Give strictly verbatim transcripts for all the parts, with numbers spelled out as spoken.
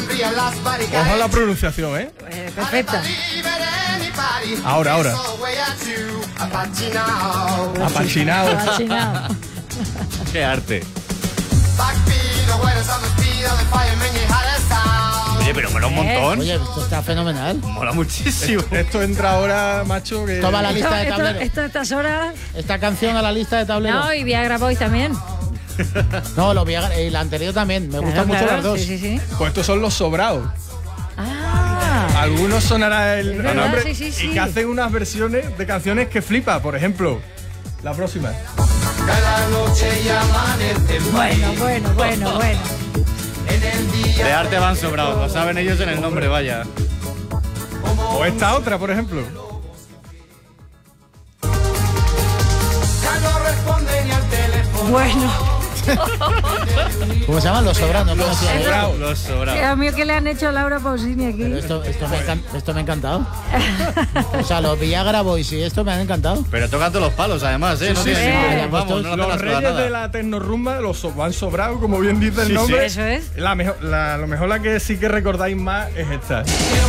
Ojo la pronunciación, ¿eh? Eh, perfecta. Ahora, ahora. Apachinado. Apachinado. Qué arte. Oye, pero mola un montón. Oye, esto está fenomenal. Mola muchísimo. Esto, esto entra ahora, macho, que... Toma la lista de Esto, tableros. esto, estas horas. Esta canción a la lista de tableros. No, y Viagra Boys también. No, lo Viagra y la anterior también. Me gustan Claro, mucho claro, las dos. Sí, sí, sí. Pues estos son los sobrados. Ah. Algunos sonará el, Es el verdad, nombre sí, sí, sí. y que hacen unas versiones de canciones que flipa. Por ejemplo, la próxima. Bueno, bueno, bueno, bueno. De arte van sobrados, lo saben ellos en el nombre, vaya. O esta otra, por ejemplo. Bueno. ¿Cómo se llaman? Los sobranos. ¿Cómo se llama? Sobrados. Los Qué sobrados. amigo que le han hecho a Laura Pausini aquí. Pero esto, esto, me encan- esto me ha encantado. O sea, los Viagra Boys y esto me han encantado. Pero tocan todos los palos, además, ¿eh? No Sí, tienen sí. ningún- Eh, Vamos, pues no la Los pelas para reyes de nada. la tecnorrumba los so- van sobrados, como bien dice el Sí, nombre. sí. Eso es. La mejor, la, lo mejor la que sí que recordáis más es esta.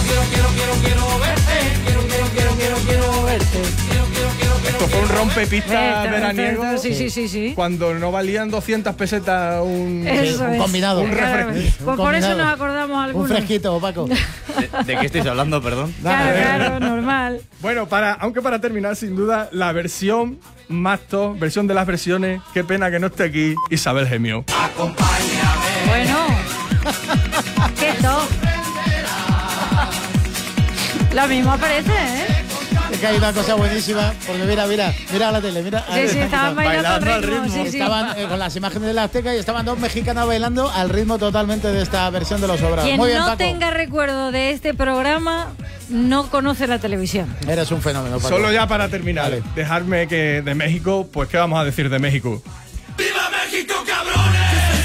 Esto fue un rompepistas Esto, veraniego. esto, Sí, sí, sí, sí. Cuando no valían doscientas pesetas un... Eso un es. combinado. Un Claro, refresco. pues Un por eso combinado. nos acordamos Un algunos. fresquito, Paco. ¿De, de qué estáis hablando, perdón? Claro, claro, normal. Bueno, para, aunque para terminar, sin duda, la versión más top, versión de las versiones, qué pena que no esté aquí Isabel Gemio. Bueno. ¿Qué esto? Lo mismo aparece, ¿eh? Es que hay una cosa buenísima, porque mira, mira, mira la tele, mira. Sí, sí, estaban bailando al Bailando al ritmo. ritmo. Sí, sí. Estaban eh, con las imágenes de la Azteca y estaban dos mexicanas bailando al ritmo totalmente de esta versión de los sobrados. Quien Muy bien, no Paco. tenga recuerdo de este programa no conoce la televisión. Eres un fenómeno, Paco. Solo ya para terminar, Vale. dejarme que de México, pues ¿qué vamos a decir de México? ¡Viva México, cabrones!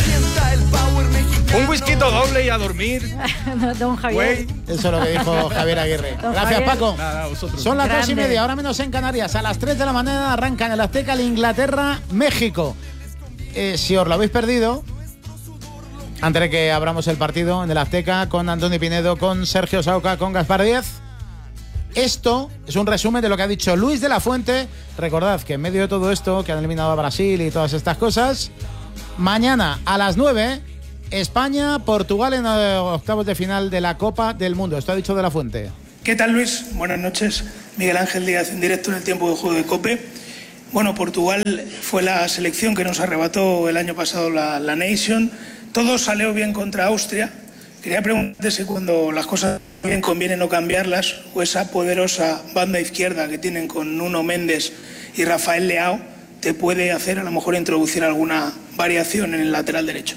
Un whisky doble y a dormir, Don Javier. güey. Eso es lo que dijo Javier Aguirre. Don Gracias, Javier. Paco. Nada, vosotros. Son las dos y Grande. media, ahora menos en Canarias. A las tres de la mañana arranca en el Azteca el Inglaterra-México. Eh, si os lo habéis perdido, antes de que abramos el partido en el Azteca con Antoni Pinedo, con Sergio Sauca, con Gaspar Díez, esto es un resumen de lo que ha dicho Luis de la Fuente. Recordad que en medio de todo esto, que han eliminado a Brasil y todas estas cosas, mañana a las nueve, España, Portugal en eh, octavos de final de la Copa del Mundo. Esto ha dicho de la Fuente. ¿Qué tal, Luis? Buenas noches. Miguel Ángel Díaz en directo en el tiempo de juego de COPE. Bueno, Portugal fue la selección que nos arrebató el año pasado la, la Nation. Todo salió bien contra Austria. Quería preguntarte si cuando las cosas bien conviene no cambiarlas, o esa poderosa banda izquierda que tienen con Nuno Méndez y Rafael Leao te puede hacer a lo mejor introducir alguna variación en el lateral derecho.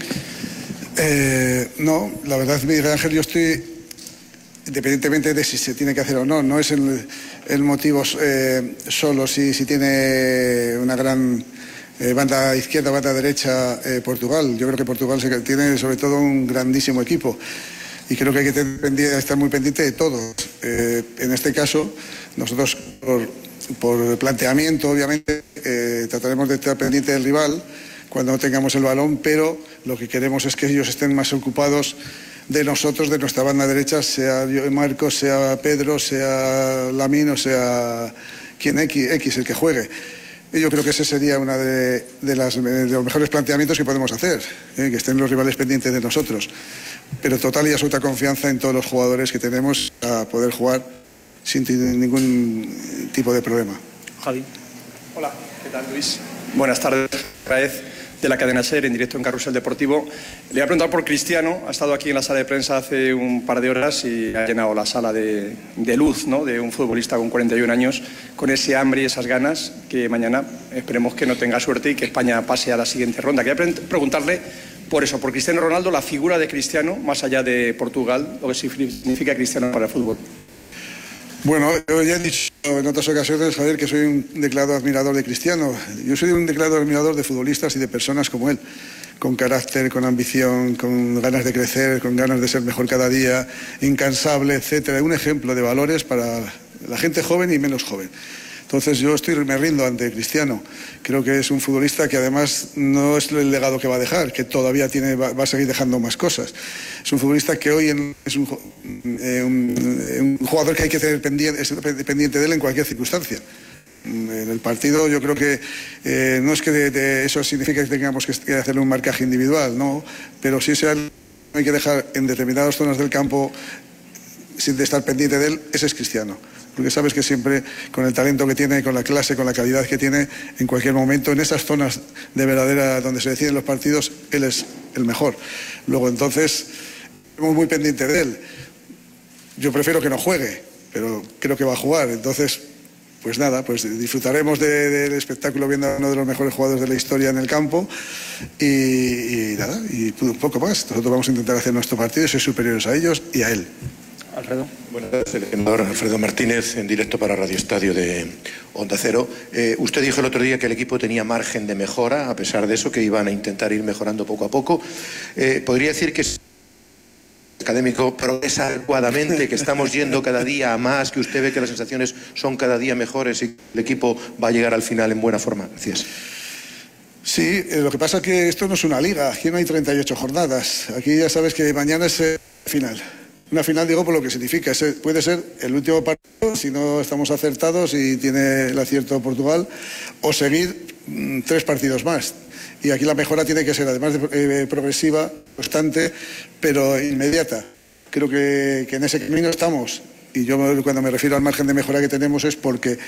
Eh, no, la verdad, Miguel Ángel, yo estoy, independientemente de si se tiene que hacer o no, no es el, el motivo eh, solo si, si tiene una gran eh, banda izquierda, banda derecha eh, Portugal. Yo creo que Portugal se, tiene sobre todo un grandísimo equipo y creo que hay que tener pendiente, estar muy pendiente de todo. Eh, en este caso, nosotros por, por planteamiento, obviamente, eh, trataremos de estar pendiente del rival cuando no tengamos el balón, pero lo que queremos es que ellos estén más ocupados de nosotros, de nuestra banda derecha, sea yo, Marcos, sea Pedro, sea Lamine o sea quien X, X el que juegue. Y yo creo que ese sería uno de, de, las, de los mejores planteamientos que podemos hacer, ¿eh? Que estén los rivales pendientes de nosotros. Pero total y absoluta confianza en todos los jugadores que tenemos a poder jugar sin ningún tipo de problema. Javi. Hola, ¿qué tal, Luis? Buenas tardes, Raez, de la cadena SER en directo en Carrusel Deportivo. Le voy a preguntar por Cristiano. Ha estado aquí en la sala de prensa hace un par de horas y ha llenado la sala de, de luz, ¿no?, de un futbolista con cuarenta y un años, con ese hambre y esas ganas que mañana esperemos que no tenga suerte y que España pase a la siguiente ronda. Quería pre- preguntarle por eso, por Cristiano Ronaldo, la figura de Cristiano, más allá de Portugal, lo que significa Cristiano para el fútbol. Bueno, yo ya he dicho en otras ocasiones, Javier, que soy un declarado admirador de Cristiano. Yo soy un declarado admirador de futbolistas y de personas como él, con carácter, con ambición, con ganas de crecer, con ganas de ser mejor cada día, incansable, etcétera. Un ejemplo de valores para la gente joven y menos joven. Entonces yo estoy, me rindo ante Cristiano. Creo que es un futbolista que además no es el legado que va a dejar, que todavía tiene, va, va a seguir dejando más cosas. Es un futbolista que hoy en, es un, eh, un, un jugador que hay que tener pendiente, pendiente de él en cualquier circunstancia. En el partido yo creo que eh, no es que de, de eso significa que tengamos que, que hacerle un marcaje individual, no, pero sí se hay que dejar en determinadas zonas del campo sin estar pendiente de él, ese es Cristiano. Porque sabes que siempre, con el talento que tiene, con la clase, con la calidad que tiene, en cualquier momento, en esas zonas de verdadera donde se deciden los partidos, él es el mejor. Luego, entonces, estamos muy pendientes de él. Yo prefiero que no juegue, pero creo que va a jugar. Entonces, pues nada, pues disfrutaremos de, del espectáculo viendo a uno de los mejores jugadores de la historia en el campo y, y nada, y poco más. Nosotros vamos a intentar hacer nuestro partido y ser superiores a ellos y a él. Alfredo. Buenas tardes, el entrenador Alfredo Martínez, en directo para Radio Estadio de Onda Cero. Eh, usted dijo el otro día que el equipo tenía margen de mejora, a pesar de eso, que iban a intentar ir mejorando poco a poco. Eh, ¿Podría decir que el académico progresa adecuadamente, que estamos yendo cada día a más, que usted ve que las sensaciones son cada día mejores y que el equipo va a llegar al final en buena forma? Gracias. Sí, eh, lo que pasa es que esto no es una liga, aquí no hay treinta y ocho jornadas. Aquí ya sabes que mañana es el final. Una final, digo, por lo que significa. Ese puede ser el último partido, si no estamos acertados y tiene el acierto Portugal, o seguir mmm, tres partidos más. Y aquí la mejora tiene que ser, además de eh, progresiva, constante, pero inmediata. Creo que, que en ese camino estamos. Y yo cuando me refiero al margen de mejora que tenemos es porque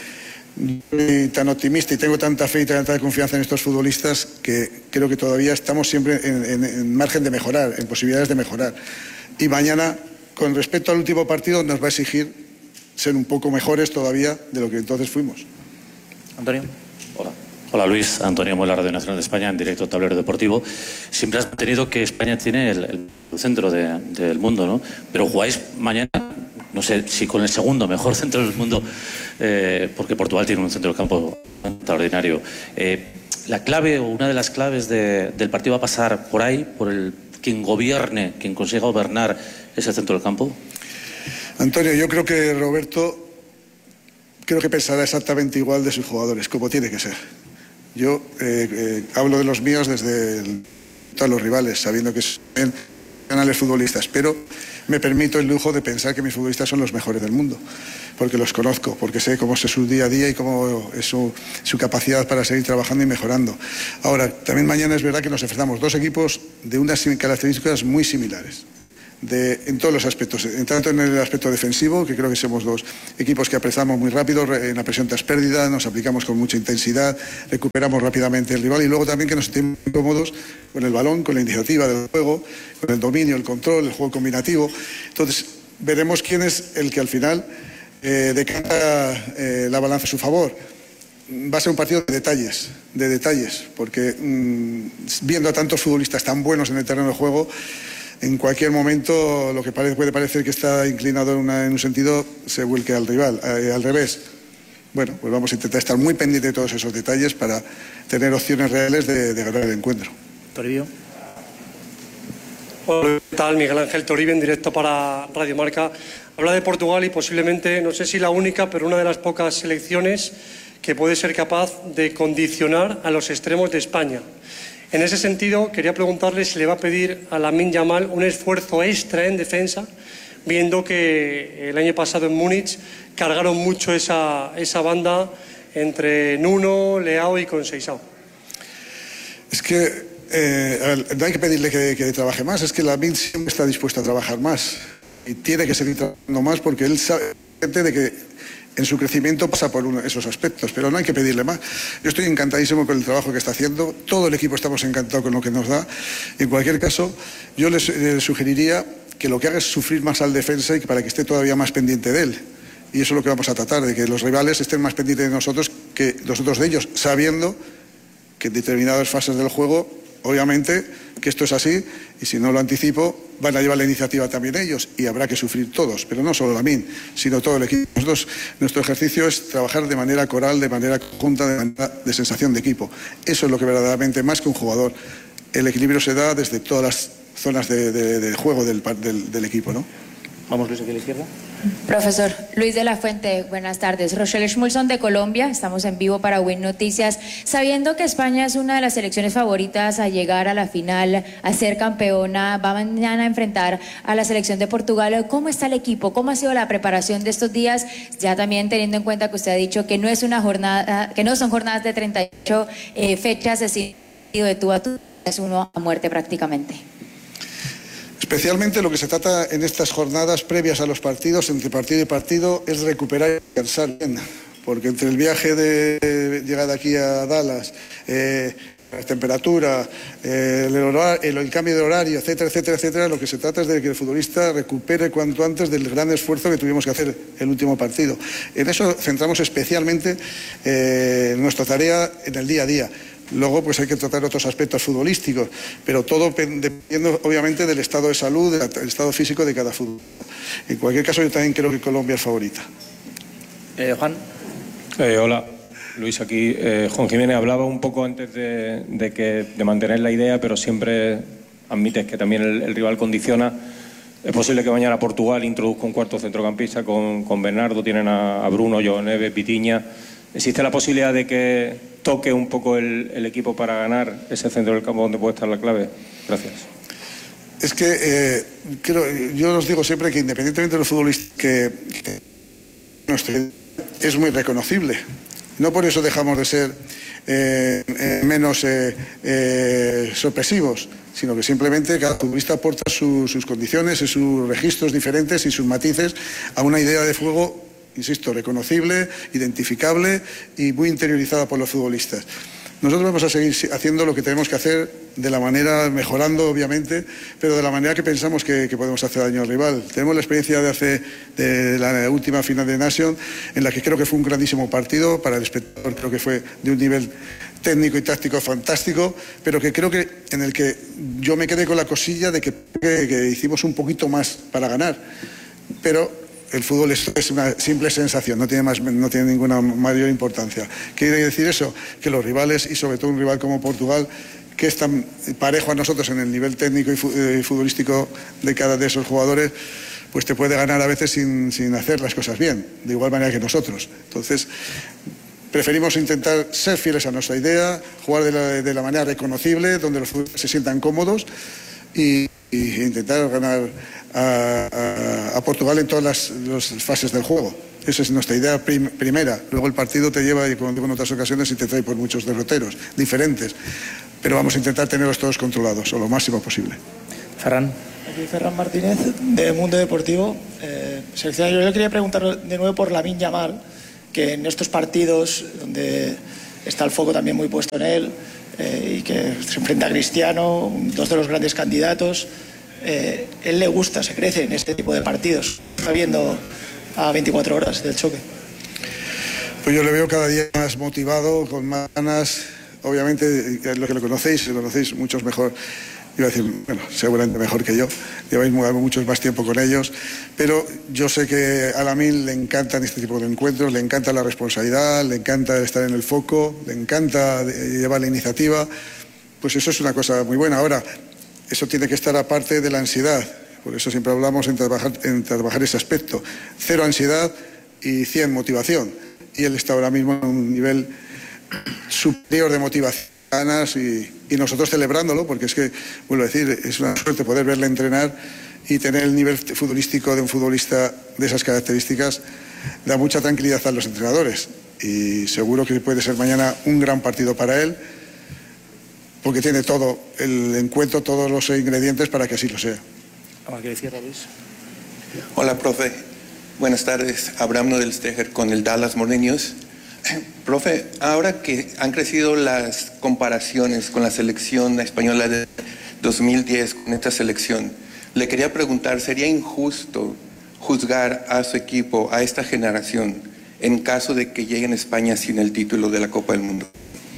soy tan optimista y tengo tanta fe y tanta confianza en estos futbolistas que creo que todavía estamos siempre en, en, en margen de mejorar, en posibilidades de mejorar. Y mañana, con respecto al último partido, nos va a exigir ser un poco mejores todavía de lo que entonces fuimos. Antonio. Hola. Hola Luis, Antonio Mola, Radio Nacional de España, en directo Tablero Deportivo. Siempre has mantenido que España tiene el, el centro de, del mundo, ¿no? Pero jugáis mañana, no sé si con el segundo mejor centro del mundo, eh, porque Portugal tiene un centro del campo extraordinario. Eh, la clave, o una de las claves de, del partido va a pasar por ahí, por el quien gobierne, quien consiga gobernar ese centro del campo. Antonio, yo creo que Roberto creo que pensará exactamente igual de sus jugadores, como tiene que ser. Yo eh, eh, hablo de los míos desde el, todos los rivales, sabiendo que son canales futbolistas, pero me permito el lujo de pensar que mis futbolistas son los mejores del mundo, porque los conozco, porque sé cómo es su día a día y cómo es su, su capacidad para seguir trabajando y mejorando. Ahora, también mañana es verdad que nos enfrentamos dos equipos de unas características muy similares. De, en todos los aspectos, tanto en el aspecto defensivo, que creo que somos dos equipos que apresamos muy rápido, en la presión tras pérdida, nos aplicamos con mucha intensidad, recuperamos rápidamente el rival y luego también que nos sentimos cómodos con el balón, con la iniciativa del juego, con el dominio, el control, el juego combinativo. Entonces, veremos quién es el que al final eh, decanta eh, la balanza a su favor. Va a ser un partido de detalles, de detalles, porque mmm, viendo a tantos futbolistas tan buenos en el terreno de juego, en cualquier momento lo que parece, puede parecer que está inclinado en, una, en un sentido se vuelque al rival, eh, al revés. Bueno, pues vamos a intentar estar muy pendientes de todos esos detalles para tener opciones reales de, de ganar el encuentro. Toribio. Hola, ¿qué tal? Miguel Ángel Toribio, en directo para Radio Marca. Habla de Portugal y posiblemente, no sé si la única, pero una de las pocas selecciones que puede ser capaz de condicionar a los extremos de España. En ese sentido, quería preguntarle si le va a pedir a Lamine Yamal un esfuerzo extra en defensa, viendo que el año pasado en Múnich cargaron mucho esa, esa banda entre Nuno, Leao y Conceição. Es que eh, no hay que pedirle que, que trabaje más, es que Lamine siempre está dispuesto a trabajar más y tiene que seguir trabajando más porque él sabe de que en su crecimiento pasa por uno, esos aspectos, pero no hay que pedirle más. Yo estoy encantadísimo con el trabajo que está haciendo, todo el equipo estamos encantados con lo que nos da. En cualquier caso, yo les, les sugeriría que lo que haga es sufrir más al defensa y que para que esté todavía más pendiente de él. Y eso es lo que vamos a tratar, de que los rivales estén más pendientes de nosotros que nosotros de ellos, sabiendo que en determinadas fases del juego, obviamente, que esto es así, y si no lo anticipo, van a llevar la iniciativa también ellos y habrá que sufrir todos, pero no solo Lamine, sino todo el equipo. Nosotros, nuestro ejercicio es trabajar de manera coral, de manera conjunta, de manera de sensación de equipo. Eso es lo que verdaderamente, más que un jugador, el equilibrio se da desde todas las zonas de, de, de juego del, del, del equipo, ¿no? Vamos, Luis, aquí a la izquierda. Profesor Luis de la Fuente, buenas tardes. Rochelle Schmulson de Colombia, estamos en vivo para Win Noticias. Sabiendo que España es una de las selecciones favoritas a llegar a la final, a ser campeona, va mañana a enfrentar a la selección de Portugal. ¿Cómo está el equipo? ¿Cómo ha sido la preparación de estos días? Ya también teniendo en cuenta que usted ha dicho que no es una jornada, que no son jornadas de treinta y ocho eh, fechas, es decir, de tú a tú, es uno a muerte prácticamente. Especialmente lo que se trata en estas jornadas previas a los partidos, entre partido y partido, es recuperar y descansar bien. Porque entre el viaje de llegada aquí a Dallas, eh, la temperatura, eh, el, horario, el, el cambio de horario, etcétera, etcétera, etcétera, lo que se trata es de que el futbolista recupere cuanto antes del gran esfuerzo que tuvimos que hacer el último partido. En eso centramos especialmente eh, nuestra tarea en el día a día. Luego pues hay que tratar otros aspectos futbolísticos, pero todo dependiendo obviamente del estado de salud, del estado físico de cada futbolista. En cualquier caso yo también creo que Colombia es favorita. Eh, Juan. Eh, hola, Luis, aquí. Eh, Juan Jiménez hablaba un poco antes de, de, que, de mantener la idea, pero siempre admites que también el, el rival condiciona. Es posible que mañana Portugal introduzca un cuarto centrocampista con, con Bernardo, tienen a, a Bruno, João Neves, Vitinha. ¿Existe la posibilidad de que toque un poco el, el equipo para ganar ese centro del campo donde puede estar la clave? Gracias. Es que eh, creo, yo os digo siempre que independientemente de los futbolistas que, que nuestro es muy reconocible. No por eso dejamos de ser eh, eh, menos eh, eh, sorpresivos, sino que simplemente cada futbolista aporta su, sus condiciones y sus registros diferentes y sus matices a una idea de juego, insisto, reconocible, identificable y muy interiorizada por los futbolistas. Nosotros vamos a seguir haciendo lo que tenemos que hacer de la manera, mejorando obviamente, pero de la manera que pensamos que, que podemos hacer daño al rival. Tenemos la experiencia de hace de la última final de Nation, en la que creo que fue un grandísimo partido para el espectador, creo que fue de un nivel técnico y táctico fantástico, pero que creo que en el que yo me quedé con la cosilla de que, que, que hicimos un poquito más para ganar, pero el fútbol es, es una simple sensación, no tiene, más, no tiene ninguna mayor importancia. ¿Qué quiere decir eso? Que los rivales, y sobre todo un rival como Portugal, que es tan parejo a nosotros en el nivel técnico y futbolístico de cada de esos jugadores, pues te puede ganar a veces sin, sin hacer las cosas bien, de igual manera que nosotros. Entonces, preferimos intentar ser fieles a nuestra idea, jugar de la, de la manera reconocible, donde los futbolistas se sientan cómodos y, y intentar ganar A, a, a Portugal en todas las, las fases del juego. Esa es nuestra idea prim, primera. Luego el partido te lleva, y como digo en otras ocasiones, y te trae por muchos derroteros diferentes. Pero vamos a intentar tenerlos todos controlados, o lo máximo posible. Ferran. Aquí Ferran Martínez, de Mundo Deportivo. Eh, seleccionador, yo le quería preguntar de nuevo por Lamine Yamal, que en estos partidos donde está el foco también muy puesto en él, eh, y que se enfrenta a Cristiano, dos de los grandes candidatos. Eh, él le gusta, se crece en este tipo de partidos, está viendo a veinticuatro horas del choque. Pues yo le veo cada día más motivado, con más ganas. Obviamente, lo que lo conocéis, lo conocéis muchos mejor, iba a decir, bueno, seguramente mejor que yo, lleváis mucho más tiempo con ellos, pero yo sé que a Lamine le encantan este tipo de encuentros, le encanta la responsabilidad, le encanta estar en el foco, le encanta llevar la iniciativa, pues eso es una cosa muy buena. Ahora, eso tiene que estar aparte de la ansiedad, por eso siempre hablamos en trabajar, en trabajar ese aspecto. Cero ansiedad y cien motivación. Y él está ahora mismo en un nivel superior de motivación, ganas y, y nosotros celebrándolo, porque es que, vuelvo a decir, es una suerte poder verle entrenar y tener el nivel futbolístico de un futbolista de esas características, da mucha tranquilidad a los entrenadores. Y seguro que puede ser mañana un gran partido para él, porque tiene todo el encuentro, todos los ingredientes para que así lo sea. Hola, profe. Buenas tardes. Abraham Nodelsteger con el Dallas Morning News. Profe, ahora que han crecido las comparaciones con la selección española de dos mil diez, con esta selección, le quería preguntar, ¿sería injusto juzgar a su equipo, a esta generación, en caso de que lleguen a España sin el título de la Copa del Mundo?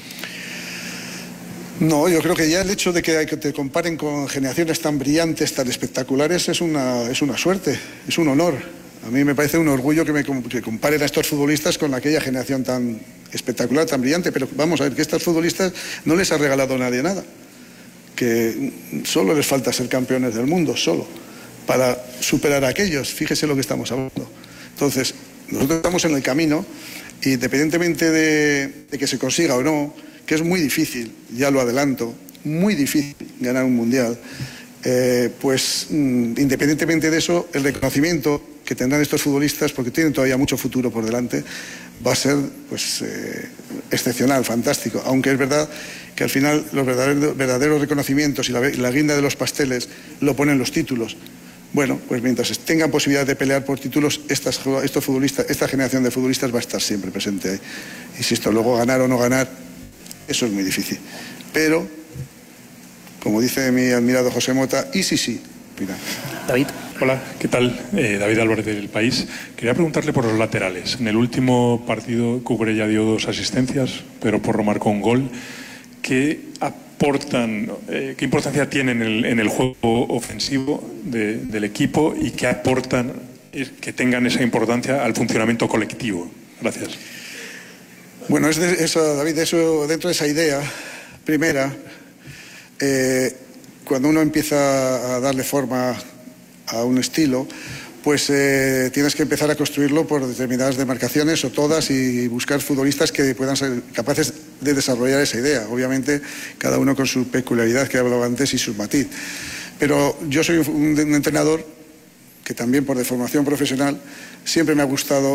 No, yo creo que ya el hecho de que te comparen con generaciones tan brillantes, tan espectaculares, es una, es una suerte, es un honor. A mí me parece un orgullo que me que comparen a estos futbolistas con aquella generación tan espectacular, tan brillante, pero vamos a ver que estos futbolistas no les ha regalado nadie nada, que solo les falta ser campeones del mundo, solo, para superar a aquellos. Fíjese lo que estamos hablando. Entonces, nosotros estamos en el camino y independientemente de, de que se consiga o no, que es muy difícil, ya lo adelanto, muy difícil ganar un mundial, eh, pues mmm, independientemente de eso, el reconocimiento que tendrán estos futbolistas, porque tienen todavía mucho futuro por delante, va a ser pues eh, excepcional, fantástico, aunque es verdad que al final los verdaderos, verdaderos reconocimientos y la, la guinda de los pasteles lo ponen los títulos. Bueno, pues mientras tengan posibilidad de pelear por títulos, estas, estos futbolistas, esta generación de futbolistas va a estar siempre presente ahí. Insisto, luego ganar o no ganar, eso es muy difícil. Pero, como dice mi admirado José Mota, y sí, sí. Mira. David. Hola, ¿qué tal? Eh, David Álvarez del País. Quería preguntarle por los laterales. En el último partido, Cucurella dio dos asistencias, pero Porro marcó un gol. ¿Qué aportan, eh, qué importancia tienen en el, en el juego ofensivo de, del equipo y qué aportan que tengan esa importancia al funcionamiento colectivo? Gracias. Bueno, es de eso, David, eso, dentro de esa idea primera, eh, cuando uno empieza a darle forma a un estilo, pues eh, tienes que empezar a construirlo por determinadas demarcaciones o todas y buscar futbolistas que puedan ser capaces de desarrollar esa idea. Obviamente, cada uno con su peculiaridad que hablaba antes y su matiz. Pero yo soy un, un entrenador que también por deformación profesional siempre me ha gustado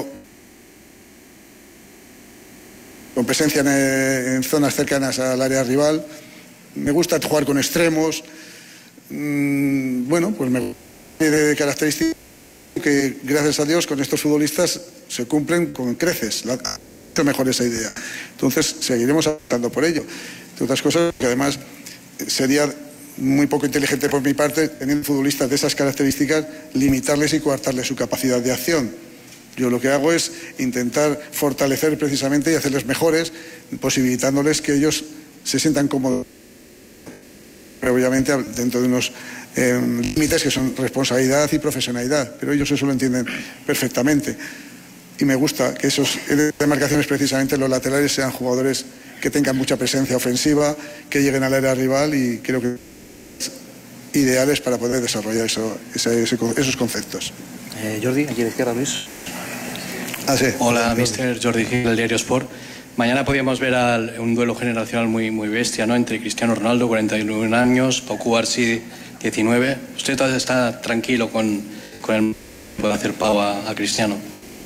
con presencia en, en zonas cercanas al área rival. Me gusta jugar con extremos. Mm, bueno, pues me de características que gracias a Dios con estos futbolistas se cumplen con creces. La, mejor esa idea. Entonces seguiremos optando por ello. Entre otras cosas, que además sería muy poco inteligente por mi parte, teniendo futbolistas de esas características, limitarles y coartarles su capacidad de acción. Yo lo que hago es intentar fortalecer precisamente y hacerles mejores, posibilitándoles que ellos se sientan cómodos. Pero obviamente dentro de unos eh, límites que son responsabilidad y profesionalidad, pero ellos eso lo entienden perfectamente. Y me gusta que esos demarcaciones, precisamente los laterales, sean jugadores que tengan mucha presencia ofensiva, que lleguen al área rival y creo que ideales para poder desarrollar eso, ese, ese, esos conceptos. Eh, Jordi, aquí a la izquierda, Luis. Ah, sí. Hola, mister Jordi Gil, del diario Sport. Mañana podíamos ver al, un duelo generacional muy, muy bestia, ¿no? Entre Cristiano Ronaldo, cuarenta y nueve años, Pau Cubarsí, diecinueve. ¿Usted todavía está tranquilo con, con el que puede hacer Pau a, a Cristiano?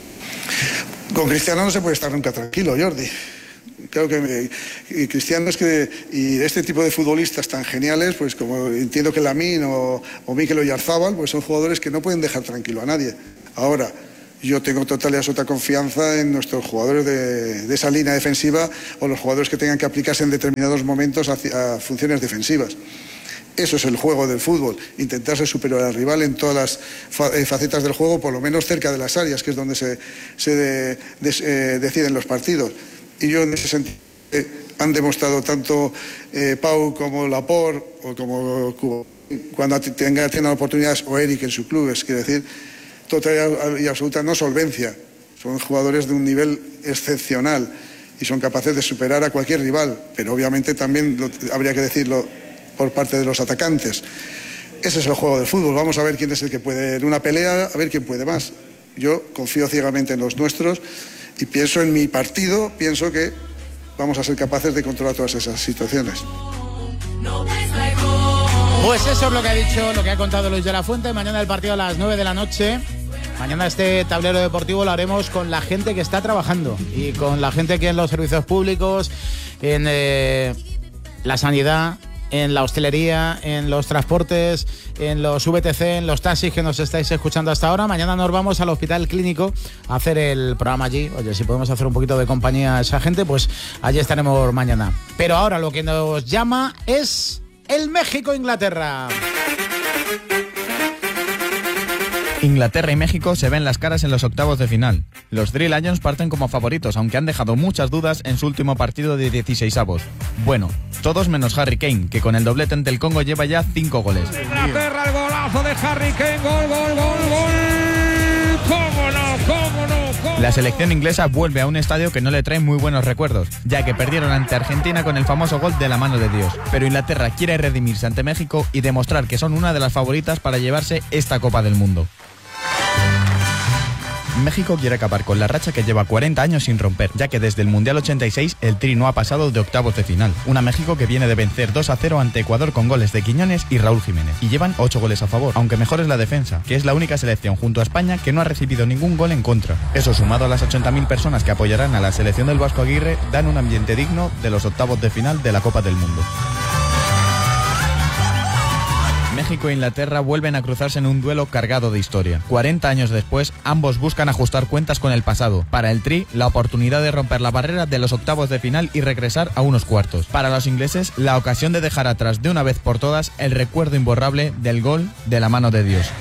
Con Cristiano no se puede estar nunca tranquilo, Jordi. Claro que y Cristiano es que y este tipo de futbolistas tan geniales, pues como entiendo que Lamine o, o Mikel Oyarzabal, pues son jugadores que no pueden dejar tranquilo a nadie. Ahora, yo tengo total y absoluta confianza en nuestros jugadores de, de esa línea defensiva o los jugadores que tengan que aplicarse en determinados momentos a, a funciones defensivas. Eso es el juego del fútbol, intentarse superar al rival en todas las facetas del juego, por lo menos cerca de las áreas, que es donde se, se de, de, eh, deciden los partidos. Y yo en ese sentido eh, han demostrado tanto eh, Pau como Laporte o como Cuba, cuando tengan, tengan oportunidades, o Eric en su club, es decir, total y absoluta no solvencia. Son jugadores de un nivel excepcional y son capaces de superar a cualquier rival, pero obviamente también lo, habría que decirlo por parte de los atacantes. Ese es el juego del fútbol. Vamos a ver quién es el que puede en una pelea, a ver quién puede más. Yo confío ciegamente en los nuestros y pienso en mi partido, pienso que vamos a ser capaces de controlar todas esas situaciones. Pues eso es lo que ha dicho, lo que ha contado Luis de la Fuente. Mañana el partido a las nueve de la noche. Mañana este tablero deportivo lo haremos con la gente que está trabajando y con la gente que en los servicios públicos, en eh, la sanidad, en la hostelería, en los transportes, en los V T C, en los taxis que nos estáis escuchando hasta ahora. Mañana nos vamos al Hospital Clínico a hacer el programa allí. Oye, si podemos hacer un poquito de compañía a esa gente, pues allí estaremos mañana. Pero ahora lo que nos llama es el México-Inglaterra. Inglaterra y México se ven las caras en los octavos de final. Los Three Lions parten como favoritos, aunque han dejado muchas dudas en su último partido de dieciseisavos. Bueno, todos menos Harry Kane, que con el doblete ante el Congo lleva ya cinco goles. Inglaterra, el golazo de Harry Kane, gol, gol, gol, gol. ¿Cómo no? ¿Cómo no? ¿Cómo La selección inglesa vuelve a un estadio que no le trae muy buenos recuerdos, ya que perdieron ante Argentina con el famoso gol de la mano de Dios. Pero Inglaterra quiere redimirse ante México y demostrar que son una de las favoritas para llevarse esta Copa del Mundo. México quiere acabar con la racha que lleva cuarenta años sin romper, ya que desde el Mundial ochenta y seis el Tri no ha pasado de octavos de final. Una México que viene de vencer dos a cero ante Ecuador con goles de Quiñones y Raúl Jiménez. Y llevan ocho goles a favor, aunque mejor es la defensa, que es la única selección junto a España que no ha recibido ningún gol en contra. Eso, sumado a las ochenta mil personas que apoyarán a la selección del Vasco Aguirre, dan un ambiente digno de los octavos de final de la Copa del Mundo. México e Inglaterra vuelven a cruzarse en un duelo cargado de historia. cuarenta años después, ambos buscan ajustar cuentas con el pasado. Para el Tri, la oportunidad de romper la barrera de los octavos de final y regresar a unos cuartos. Para los ingleses, la ocasión de dejar atrás de una vez por todas el recuerdo imborrable del gol de la mano de Dios.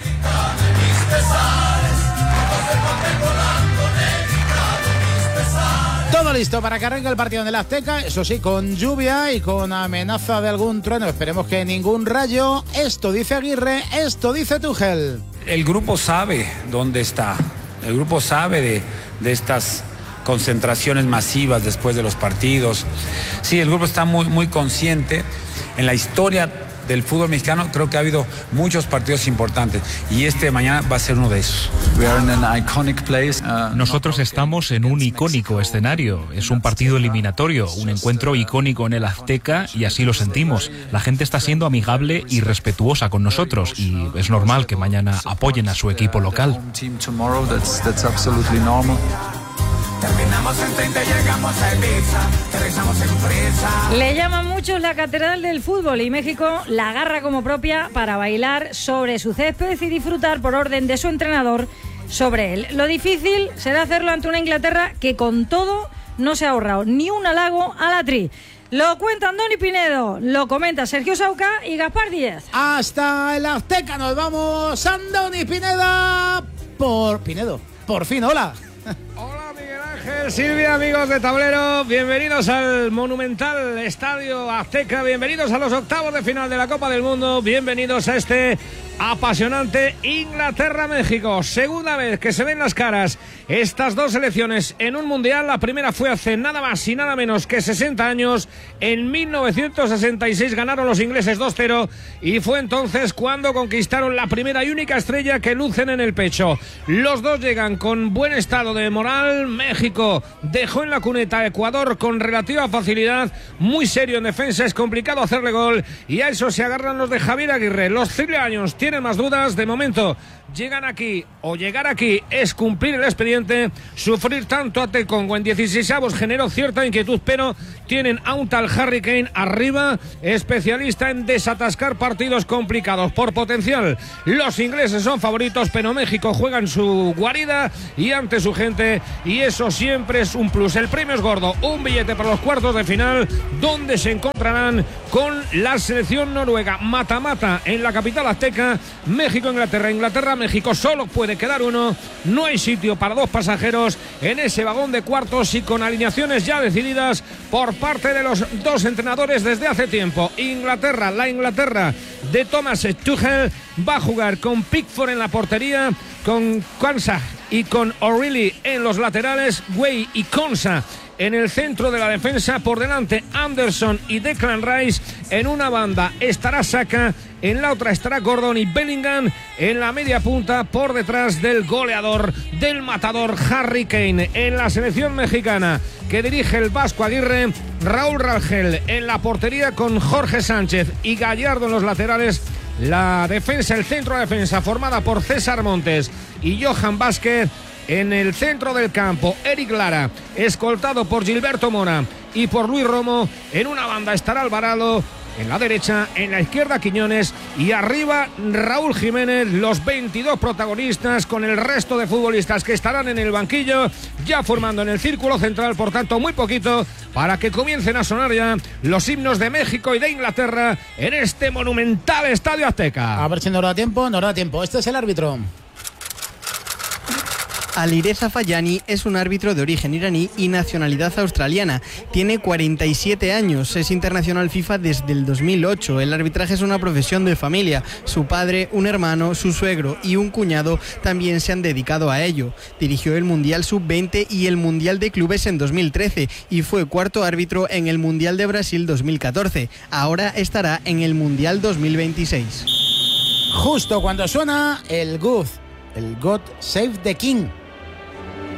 Todo listo para que arranque el partido en el Azteca, eso sí, con lluvia y con amenaza de algún trueno. Esperemos que ningún rayo. Esto dice Aguirre, esto dice Tuchel. El grupo sabe dónde está. El grupo sabe de, de estas concentraciones masivas después de los partidos. Sí, el grupo está muy, muy consciente. En la historia del fútbol mexicano creo que ha habido muchos partidos importantes y este mañana va a ser uno de esos. Nosotros estamos en un icónico escenario. Es un partido eliminatorio, un encuentro icónico en el Azteca y así lo sentimos. La gente está siendo amigable y respetuosa con nosotros y es normal que mañana apoyen a su equipo local. Terminamos en treinta, llegamos a Ibiza, aterrizamos en prisa. Le llama mucho la catedral del fútbol y México la agarra como propia para bailar sobre su césped y disfrutar por orden de su entrenador sobre él. Lo difícil será hacerlo ante una Inglaterra que con todo no se ha ahorrado ni un halago a la Tri. Lo cuenta Andoni Pinedo, lo comenta Sergio Sauca y Gaspar Díaz. Hasta el Azteca nos vamos, Andoni Pineda. Por Pinedo, por fin, hola. Silvia, amigos de Tablero, bienvenidos al monumental Estadio Azteca, bienvenidos a los octavos de final de la Copa del Mundo, bienvenidos a este apasionante Inglaterra-México. Segunda vez que se ven las caras estas dos selecciones en un mundial. La primera fue hace nada más y nada menos que sesenta años. En mil novecientos sesenta y seis ganaron los ingleses dos cero y fue entonces cuando conquistaron la primera y única estrella que lucen en el pecho. Los dos llegan con buen estado de moral. México dejó en la cuneta a Ecuador con relativa facilidad, muy serio en defensa, es complicado hacerle gol y a eso se agarran los de Javier Aguirre. Los trileaños tienen más dudas, de momento llegan aquí o llegar aquí es cumplir el expediente. Sufrir tanto a Congo en dieciseisavos generó cierta inquietud, pero tienen a un tal Harry Kane arriba, especialista en desatascar partidos complicados por potencial. Los ingleses son favoritos, pero México juega en su guarida y ante su gente, y eso siempre es un plus. El premio es gordo, un billete para los cuartos de final, donde se encontrarán con la selección noruega. Mata-mata en la capital azteca. México-Inglaterra, Inglaterra-México, solo puede quedar uno. No hay sitio para dos pasajeros en ese vagón de cuartos y con alineaciones ya decididas por parte de los dos entrenadores desde hace tiempo. Inglaterra, la Inglaterra de Thomas Tuchel, va a jugar con Pickford en la portería, con Konsa y con O'Reilly en los laterales, Way y Konsa en el centro de la defensa, por delante Anderson y Declan Rice, en una banda estará Saka, en la otra estará Gordon y Bellingham en la media punta, por detrás del goleador, del matador Harry Kane. En la selección mexicana que dirige el Vasco Aguirre, Raúl Rangel en la portería con Jorge Sánchez y Gallardo en los laterales. La defensa, el centro de defensa formada por César Montes y Johan Vázquez. En el centro del campo, Eric Lara, escoltado por Gilberto Mora y por Luis Romo. En una banda estará Alvarado, en la derecha, en la izquierda Quiñones y arriba Raúl Jiménez. Los veintidós protagonistas con el resto de futbolistas que estarán en el banquillo, ya formando en el círculo central, por tanto muy poquito para que comiencen a sonar ya los himnos de México y de Inglaterra en este monumental Estadio Azteca. A ver si nos da tiempo, nos da tiempo. Este es el árbitro. Alireza Fayani es un árbitro de origen iraní y nacionalidad australiana. Tiene cuarenta y siete años, es internacional FIFA desde el dos mil ocho. El arbitraje es una profesión de familia. Su padre, un hermano, su suegro y un cuñado también se han dedicado a ello. Dirigió el Mundial sub veinte y el Mundial de Clubes en dos mil trece y fue cuarto árbitro en el Mundial de Brasil dos mil catorce. Ahora estará en el Mundial dos mil veintiséis. Justo cuando suena el God, el God Save the King.